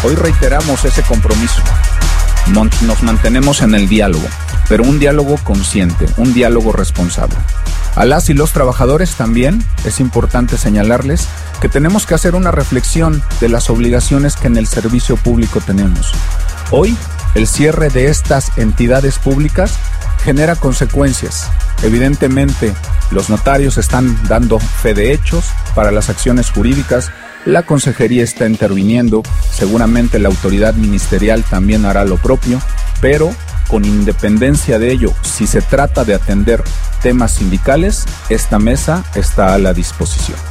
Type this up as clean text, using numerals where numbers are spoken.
Hoy reiteramos ese compromiso. Nos mantenemos en el diálogo, pero un diálogo consciente, un diálogo responsable. A las y los trabajadores también es importante señalarles que tenemos que hacer una reflexión de las obligaciones que en el servicio público tenemos. Hoy, el cierre de estas entidades públicas genera consecuencias. Evidentemente, los notarios están dando fe de hechos para las acciones jurídicas, la consejería está interviniendo, seguramente la autoridad ministerial también hará lo propio, pero con independencia de ello, si se trata de atender temas sindicales, esta mesa está a la disposición.